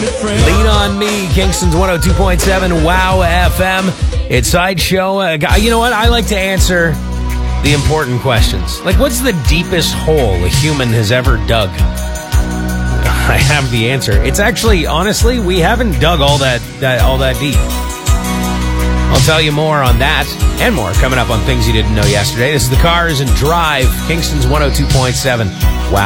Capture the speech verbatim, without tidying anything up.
Lean on Me, Kingston's one oh two point seven Wow F M. It's Sideshow. Uh, guy- you know what? I like to answer the important questions. Like, what's the deepest hole a human has ever dug? I have the answer. It's actually, honestly, we haven't dug all that, that all that deep. I'll tell you more on that and more coming up on things you didn't know yesterday. This is the Cars and Drive, Kingston's one oh two point seven Wow.